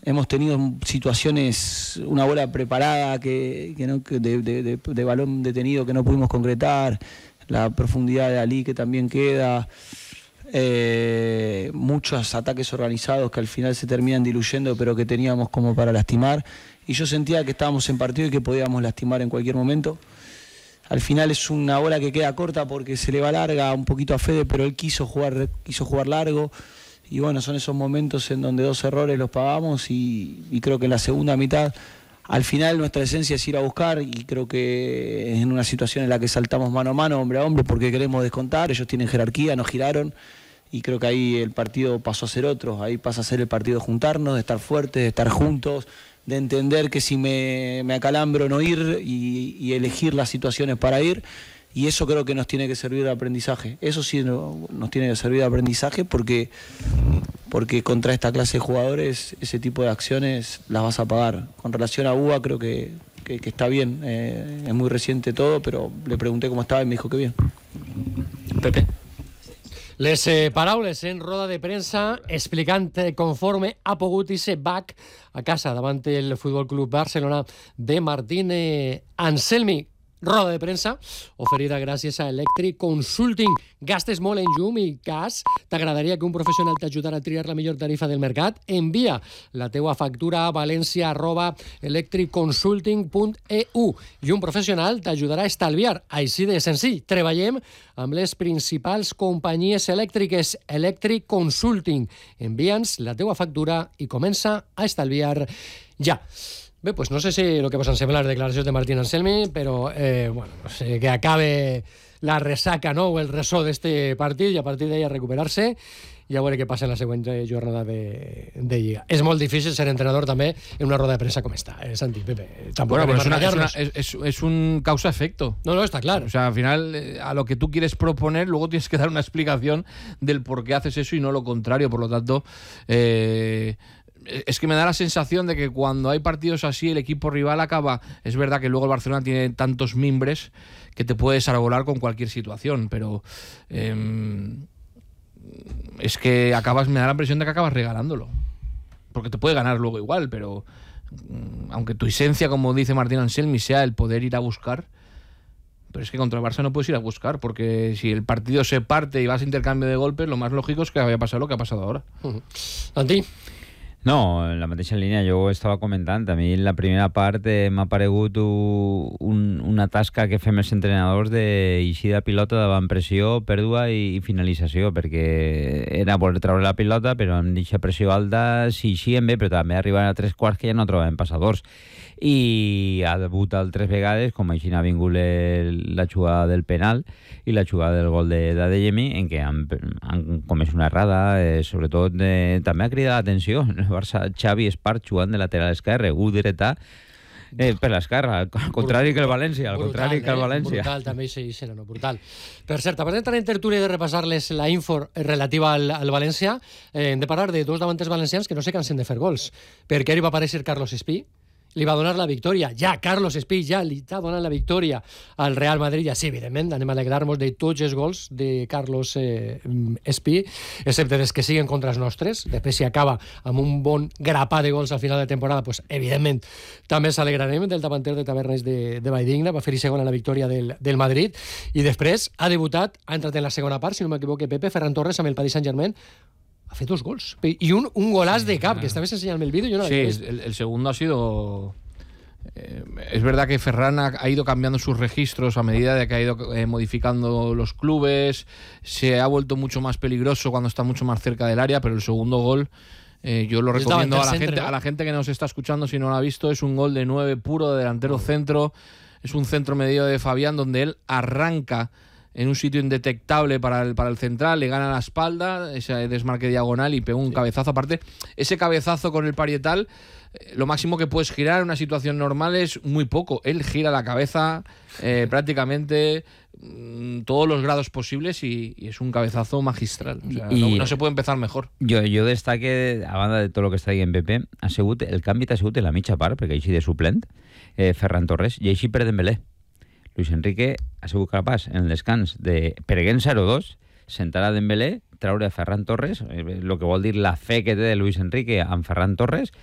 hemos tenido situaciones, una bola preparada de balón detenido que no pudimos concretar, la profundidad de Ali que también queda, muchos ataques organizados que al final se terminan diluyendo, pero que teníamos como para lastimar, y yo sentía que estábamos en partido y que podíamos lastimar en cualquier momento. Al final es una bola que queda corta porque se le va larga un poquito a Fede, pero él quiso jugar largo. Y bueno, son esos momentos en donde 2 errores los pagamos y creo que en la segunda mitad, al final nuestra esencia es ir a buscar, y creo que en una situación en la que saltamos mano a mano, hombre a hombre, porque queremos descontar, ellos tienen jerarquía, nos giraron, y creo que ahí el partido pasó a ser otro, ahí pasa a ser el partido de juntarnos, de estar fuertes, de estar juntos, de entender que si me acalambro no ir y elegir las situaciones para ir, y eso creo que nos tiene que servir de aprendizaje. Eso sí nos tiene que servir de aprendizaje porque contra esta clase de jugadores ese tipo de acciones las vas a pagar. Con relación a UBA creo que está bien, es muy reciente todo, pero le pregunté cómo estaba y me dijo que bien. Pepe. Les paraules en roda de premsa explicant conforme ha pogut i ser back a casa davant el Futbol Club Barcelona de Martín Anselmi. Roda de premsa oferida gràcies a Electric Consulting. Gastes molt en llum i gas? T'agradaria que un professional t'ajudara a triar la millor tarifa del mercat? Envia la teua factura a valencia@electricconsulting.eu i un professional t'ajudarà a estalviar. Així de senzill. Treballem amb les principals companyies elèctriques. Electric Consulting. Envia'ns la teua factura i comença a estalviar ja. Bé, pues no sé si el que vos sembla les declaracions de Martín Anselmi, però que acabe la resaca, no?, o el ressò d'este partit i a partir d'ahí a recuperar-se i a veure què passa en la següent jornada de Lliga. És molt difícil ser entrenador també en una roda de premsa com esta, Santi, Pepe. Bueno, es un causa-efecto. No, está claro. O sea, al final, a lo que tú quieres proponer, luego tienes que dar una explicación del por qué haces eso y no lo contrario. Por lo tanto, es que me da la sensación de que cuando hay partidos así el equipo rival acaba, es verdad que luego el Barcelona tiene tantos mimbres que te puedes arbolar con cualquier situación, pero es que me da la impresión de que acabas regalándolo, porque te puede ganar luego igual, pero aunque tu esencia, como dice Martín Anselmi, sea el poder ir a buscar, pero es que contra el Barça no puedes ir a buscar, porque si el partido se parte y vas a intercambio de golpes, lo más lógico es que vaya a pasar lo que ha pasado ahora. Anti? No, en la mateixa línia, jo ho estava comentant. A mi la primera part m'ha paregut una tasca que fem els entrenadors d'eixir de pilota davant pressió, pèrdua i finalització, perquè era voler treure la pilota, però amb aquesta pressió alta sí eixien bé, però també arribaven a 3/4 que ja no trobàvem passadors. I ha debutat 3 vegades, com així ha vingut la jugada del penal i la jugada del gol d'Adeyemi, en què han comès una errada, sobretot també ha cridat l'atenció el Barça. Xavi Espart jugant de lateral esquerre, dretà per l'esquerra, al contrari que el València, Brutal, també sí, no, brutal. Per cert, abans d'entrar en tertúlia i de repassar-les la info relativa al València, hem de parlar de 2 davanters valencians que no se cansen de fer gols, perquè ara va aparèixer Carlos Espí, li va donar la victòria, Carlos Espí ja li està donant la victòria al Real Madrid, sí, evidentment, anem a alegrar-nos de tots els gols de Carlos Espí, excepte des que siguen contra els nostres. Després, si acaba amb un bon grapà de gols al final de temporada, pues, evidentment, també s'alegrarem del davanter de Tavernes de Valldigna, va fer-hi segon a la victòria del Madrid, i després ha debutat, ha entrat en la segona part, si no m'equivoque, Pepe, Ferran Torres amb el Paris Saint-Germain, ha fet 2 gols. Y un golazo de cap, que esta vez enseñarme el vídeo. Yo no sí, el segundo ha sido... es verdad que Ferran ha ido cambiando sus registros a medida de que ha ido modificando los clubes, se ha vuelto mucho más peligroso cuando está mucho más cerca del área, pero el segundo gol... yo lo recomiendo a la gente que nos está escuchando, si no lo ha visto, es un gol de 9 puro de delantero centro, es un centro medido de Fabián donde él arranca en un sitio indetectable para el central, le gana la espalda, ese desmarque diagonal y pega un cabezazo. Aparte, ese cabezazo con el parietal, lo máximo que puedes girar en una situación normal es muy poco. Él gira la cabeza prácticamente todos los grados posibles y es un cabezazo magistral. O sea, no se puede empezar mejor. Jo destaque, a banda de tot el que està dient Pepe, el canvi ha sigut en la mitja part, perquè així de suplent, Ferran Torres, i així per Dembélé. Luis Enrique ha sigut capaç en el descans de perdent 0-2, sentar a Dembélé, traure a Ferran Torres, el que vol dir la fe que té de Luis Enrique amb Ferran Torres,